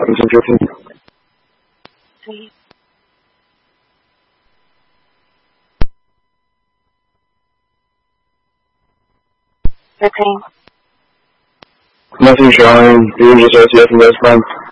17, 15. Sí. Nothing, Charlie. You were just our yes and best friend.